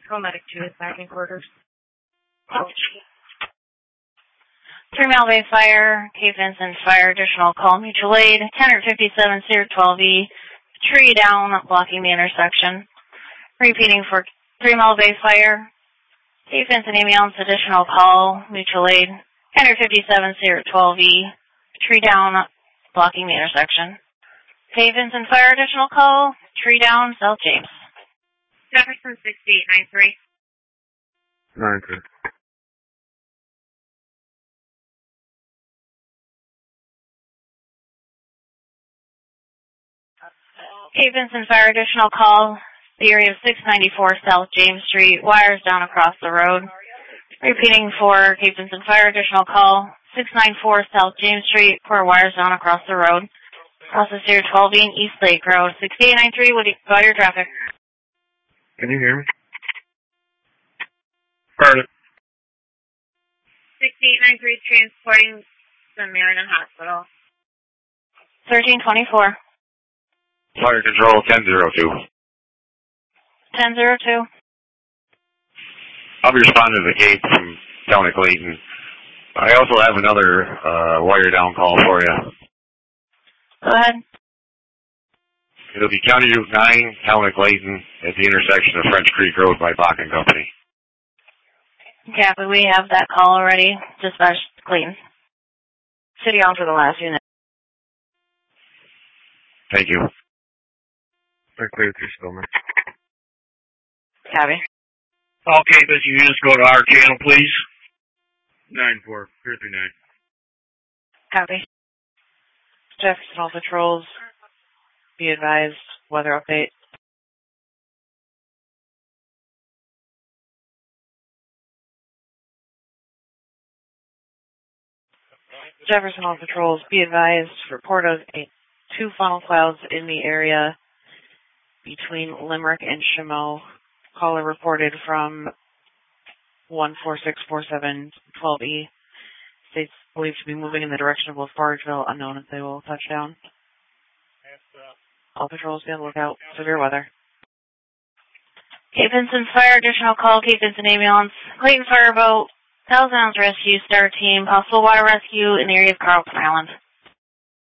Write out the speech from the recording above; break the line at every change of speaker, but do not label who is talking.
Medic 2 is back in quarters.
3 Mile Bay Fire, Cape Vincent Fire, additional call, mutual aid, 1057 Sierra 12E, tree down, blocking the intersection. Repeating for 3 Mile Bay Fire, Cape Vincent ambulance, additional call, mutual aid, 1057 Sierra 12E, tree down, blocking the intersection. Cape Vincent Fire, additional call, tree down, South James.
Jefferson 6893.
93.
Cape Vincent Fire, additional call, the area of 694 South James Street, wires down across the road. Repeating for Cape Vincent Fire, additional call, 694 South James Street, 4 wires down across the road. Process here 12E and East Lake Road, 6893, what about your traffic?
Can you hear me? Pardon?
6893 transporting to Meriden Hospital.
1324.
Fire control 1002.
1002.
I'll be responding to the gate from Town of Clayton. I also have another wire down call for you.
Go ahead.
It'll be County Route 9, Town of Clayton, at the intersection of French Creek Road by Bach and Company.
Yeah, but we have that call already. Dispatch Clayton. City on for the last unit.
Thank you. They're clear through Spillman.
Copy.
Okay, but you just go to our channel, please.
9-4, clear through 9.
Copy. Jefferson All Patrols, be advised, weather update. Jefferson All Patrols, be advised, report of 2 funnel clouds in the area between Limerick and Chameau. Caller reported from 14647 12E. States believed to be moving in the direction of Wolf Bargeville, unknown if they will touch down. All patrols be on the lookout. Severe weather. Cape Vincent Fire, additional call, Cape Vincent Ambulance, Clayton Fireboat, Thousand Ounce Rescue, Star Team, possible water rescue in the area of Carlton Island.